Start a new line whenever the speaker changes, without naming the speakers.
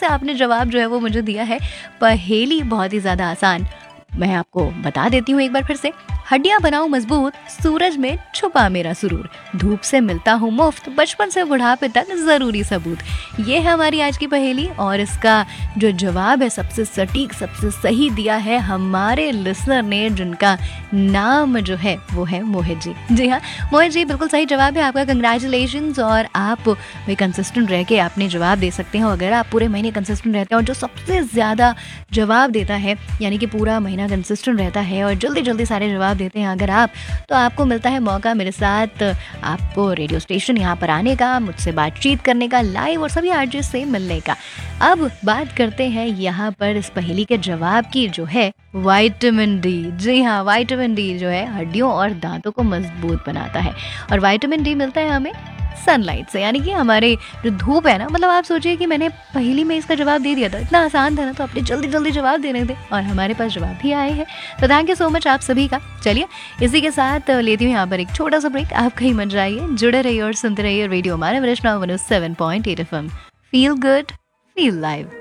से आपने जवाब जो है वो मुझे दिया है। पहेली बहुत ही ज़्यादा आसान, मैं आपको बता देती हूँ एक बार फिर से। हड्डियां बनाऊं मजबूत, सूरज में छुपा मेरा सुरूर, धूप से मिलता हूँ मुफ्त, बचपन से बुढ़ापे तक जरूरी सबूत। ये है हमारी आज की पहेली और इसका जो जवाब है सबसे सटीक, सबसे सही दिया है हमारे लिसनर ने, जिनका नाम जो है वो है मोहित जी। जी हाँ मोहित जी, बिल्कुल सही जवाब है आपका, कंग्रेचुलेशंस। और आप वे कंसिस्टेंट रह के आपने जवाब दे सकते हैं। अगर आप पूरे महीने कंसिस्टेंट रहते हैं और जो सबसे ज़्यादा जवाब देता है, यानी कि पूरा महीना कंसिस्टेंट रहता है और जल्दी जल्दी सारे जवाब देते हैं अगर आप, तो आपको मिलता है मौका मेरे साथ आपको रेडियो स्टेशन यहाँ पर आने का, मुझसे बातचीत करने का, लाइव और सभी आरजे से मिलने का। अब बात करते हैं यहाँ पर इस पहेली के जवाब की, जो है विटामिन डी। जी हाँ, विटामिन डी जो है हड्डियों और दांतों को मजबूत बनाता है और विटामिन डी मिलता है हमें सनलाइट से, यानी कि हमारे जो धूप है ना, मतलब आप सोचिए कि मैंने पहली में इसका जवाब दे दिया था, इतना आसान था ना, तो आपने जल्दी जल्दी जवाब देने थे और हमारे पास जवाब भी आए हैं। तो थैंक यू सो मच आप सभी का। चलिए इसी के साथ लेती हूँ यहाँ पर एक छोटा सा ब्रेक। आप कहीं मत जाइए, जुड़े रहिए और सुनते रहिए रेडियो मानव रचना 107.8 FM। Feel good, feel live.